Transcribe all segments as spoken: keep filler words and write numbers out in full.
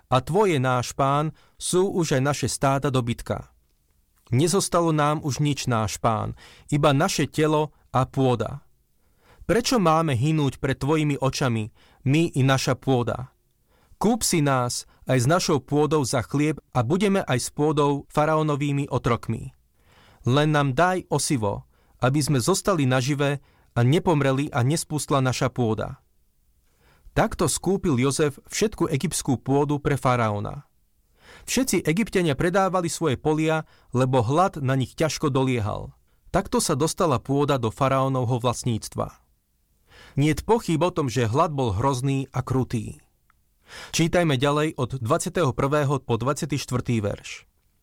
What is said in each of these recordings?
a tvoje, náš pán, sú už aj naše stáda dobytka. Nezostalo nám už nič, náš pán, iba naše telo a pôda. Prečo máme hynúť pred tvojimi očami, my i naša pôda? Kúp si nás aj s našou pôdou za chlieb a budeme aj s pôdou faraónovými otrokmi. Len nám daj osivo, aby sme zostali nažive a nepomreli a nespustla naša pôda. Takto skúpil Jozef všetku egyptskú pôdu pre faraóna. Všetci Egypťania predávali svoje polia, lebo hlad na nich ťažko doliehal. Takto sa dostala pôda do faraónovho vlastníctva. Niet pochýb o tom, že hlad bol hrozný a krutý. Čítajme ďalej od dvadsiateho prvého po dvadsiaty štvrtý verš.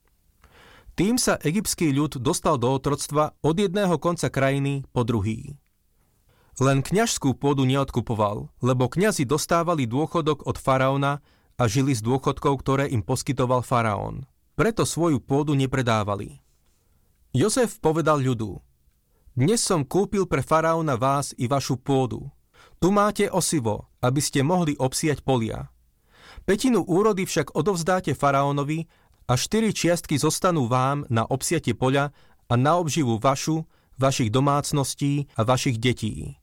Tým sa egyptský ľud dostal do otroctva od jedného konca krajiny po druhý. Len kňažskú pôdu neodkupoval, lebo kňazi dostávali dôchodok od faraóna a žili z dôchodkov, ktoré im poskytoval faraón. Preto svoju pôdu nepredávali. Jozef povedal ľudu: Dnes som kúpil pre faraóna vás i vašu pôdu. Tu máte osivo, aby ste mohli obsiať polia. Pätinu úrody však odovzdáte faraónovi a štyri čiastky zostanú vám na obsiatie poľa a na obživu vašu, vašich domácností a vašich detí.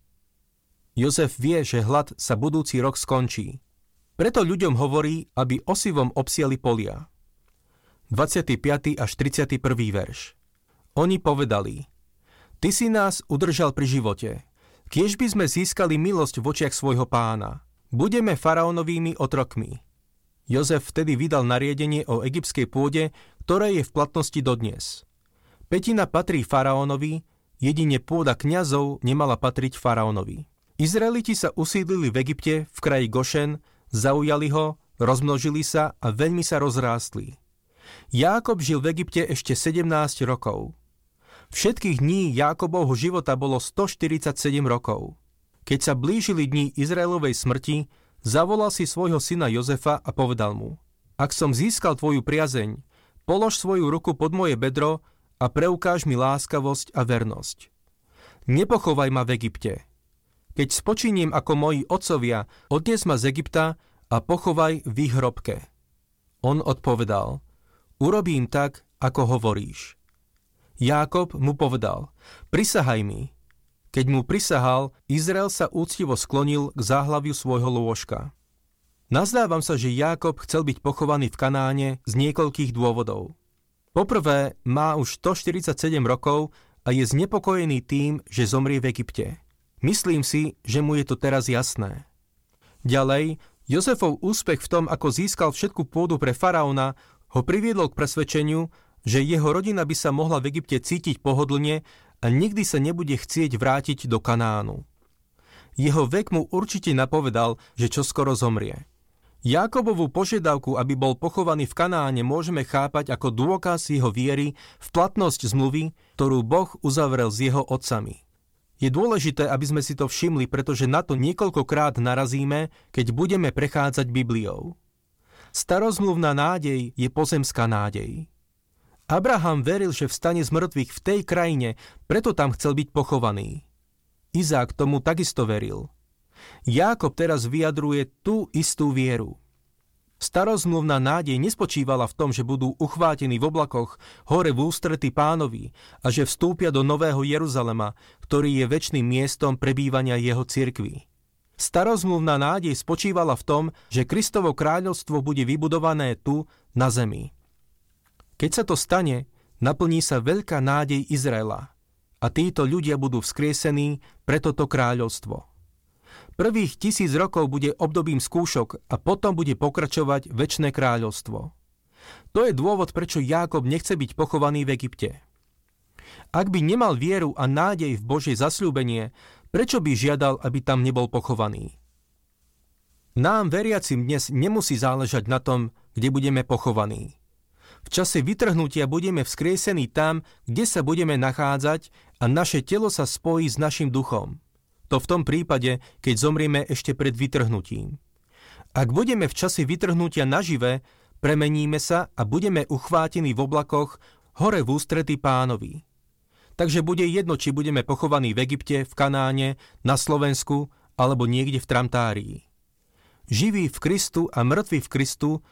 Jozef vie, že hlad sa budúci rok skončí. Preto ľuďom hovorí, aby osivom obsiali polia. dvadsiaty piaty až tridsiaty prvý verš. Oni povedali: Ty si nás udržal pri živote. Kiež by sme získali milosť v očiach svojho pána. Budeme faraónovými otrokmi. Jozef vtedy vydal nariadenie o egyptskej pôde, ktoré je v platnosti dodnes. Pätina patrí faraónovi, jedine pôda kňazov nemala patriť faraónovi. Izraeliti sa usídlili v Egypte v kraji Gošen, zaujali ho, rozmnožili sa a veľmi sa rozrástli. Jákob žil v Egypte ešte sedemnásť rokov. Všetkých dní Jákobovho života bolo stoštyridsaťsedem rokov. Keď sa blížili dni Izraelovej smrti, zavolal si svojho syna Jozefa a povedal mu: Ak som získal tvoju priazeň, polož svoju ruku pod moje bedro a preukáž mi láskavosť a vernosť. Nepochovaj ma v Egypte. Keď spočiniem ako moji otcovia, odnes ma z Egypta a pochovaj v ich hrobke. On odpovedal: Urobím tak, ako hovoríš. Jákob mu povedal: Prisahaj mi. Keď mu prisahal, Izrael sa úctivo sklonil k záhlaviu svojho lôžka. Nazdávam sa, že Jákob chcel byť pochovaný v Kanáne z niekoľkých dôvodov. Poprvé, má už stoštyridsaťsedem rokov a je znepokojený tým, že zomrie v Egypte. Myslím si, že mu je to teraz jasné. Ďalej, Jozefov úspech v tom, ako získal všetku pôdu pre faraóna, ho priviedol k presvedčeniu, že jeho rodina by sa mohla v Egypte cítiť pohodlne a nikdy sa nebude chcieť vrátiť do Kanánu. Jeho vek mu určite napovedal, že čoskoro zomrie. Jákobovú požiadavku, aby bol pochovaný v Kanáne, môžeme chápať ako dôkaz jeho viery v platnosť zmluvy, ktorú Boh uzavrel s jeho otcami. Je dôležité, aby sme si to všimli, pretože na to niekoľkokrát narazíme, keď budeme prechádzať Bibliou. Starozmluvná nádej je pozemská nádej. Abraham veril, že vstane z mŕtvych v tej krajine, preto tam chcel byť pochovaný. Izák tomu takisto veril. Jákob teraz vyjadruje tú istú vieru. Starozmluvná nádej nespočívala v tom, že budú uchvátení v oblakoch hore v ústrety Pánovi a že vstúpia do Nového Jeruzalema, ktorý je večným miestom prebývania jeho cirkvi. Starozmluvná nádej spočívala v tom, že Kristovo kráľovstvo bude vybudované tu, na zemi. Keď sa to stane, naplní sa veľká nádej Izraela a títo ľudia budú vzkriesení pre toto kráľovstvo. Prvých tisíc rokov bude obdobím skúšok a potom bude pokračovať večné kráľovstvo. To je dôvod, prečo Jákob nechce byť pochovaný v Egypte. Ak by nemal vieru a nádej v Božie zasľúbenie, prečo by žiadal, aby tam nebol pochovaný? Nám, veriacim, dnes nemusí záležať na tom, kde budeme pochovaní. V čase vytrhnutia budeme vzkriesení tam, kde sa budeme nachádzať a naše telo sa spojí s našim duchom. To v tom prípade, keď zomrieme ešte pred vytrhnutím. Ak budeme v čase vytrhnutia nažive, premeníme sa a budeme uchvátení v oblakoch hore v ústrety Pánovi. Takže bude jedno, či budeme pochovaní v Egypte, v Kanáne, na Slovensku alebo niekde v Tramtárii. Živí v Kristu a mŕtvi v Kristu